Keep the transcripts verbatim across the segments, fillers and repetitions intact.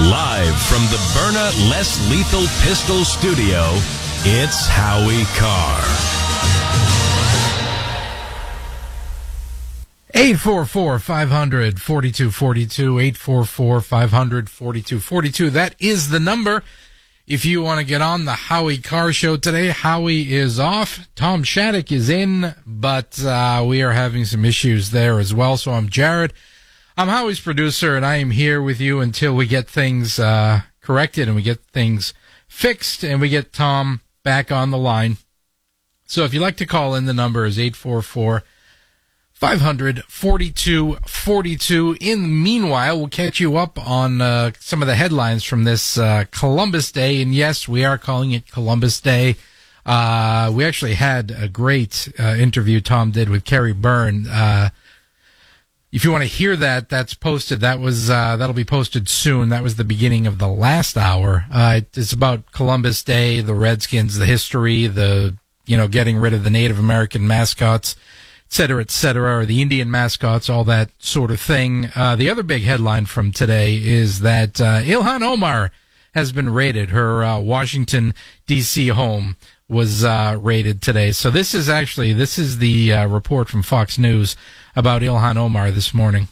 Live from the Byrna Less Lethal Pistol Studio, it's Howie Carr. eight four four, five hundred, forty-two forty-two, eight four four, five hundred, forty-two forty-two. That is the number if you want to get on the Howie Carr Show today. Howie is off. Tom Shattuck is in, but uh, we are having some issues there as well. So I'm Jared. I'm Howie's producer, and I am here with you until we get things uh, corrected and we get things fixed and we get Tom back on the line. So if you'd like to call in, the number is eight four four, five hundred, forty-two forty-two. In the meanwhile, we'll catch you up on uh, some of the headlines from this uh, Columbus Day. And yes, we are calling it Columbus Day. Uh, we actually had a great uh, interview Tom did with Carrie Byrne. Uh, if you want to hear that, that's posted. That was uh, that'll be posted soon. That was the beginning of the last hour. Uh, it's about Columbus Day, the Redskins, the history, the you know getting rid of the Native American mascots, et cetera, et cetera, or the Indian mascots, all that sort of thing. Uh, the other big headline from today is that uh, Ilhan Omar has been raided. Her uh, Washington, D C home was uh, raided today. So this is actually, this is the uh, report from Fox News about Ilhan Omar this morning.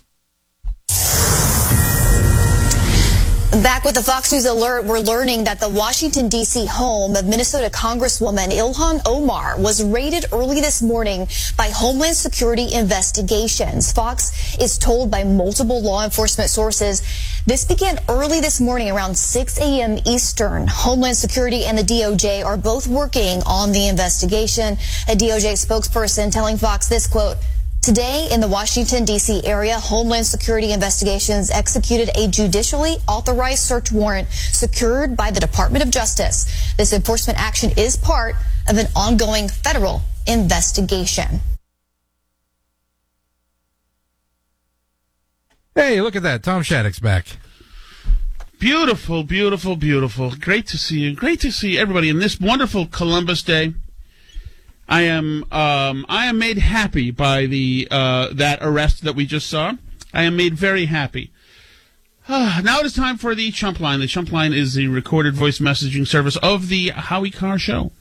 Back with the Fox News alert, we're learning that the Washington, D C home of Minnesota Congresswoman Ilhan Omar was raided early this morning by Homeland Security investigations. Fox is told by multiple law enforcement sources this began early this morning around six a.m. Eastern. Homeland Security and the D O J are both working on the investigation. A D O J spokesperson telling Fox this, quote, "Today, in the Washington, D C area, Homeland Security Investigations executed a judicially authorized search warrant secured by the Department of Justice. This enforcement action is part of an ongoing federal investigation." Hey, look at that. Tom Shattuck's back. Beautiful, beautiful, beautiful. Great to see you. Great to see everybody in this wonderful Columbus Day. I am um, I am made happy by the uh, that arrest that we just saw. I am made very happy. Uh, now it is time for the Chump Line. The Chump Line is the recorded voice messaging service of the Howie Carr Show.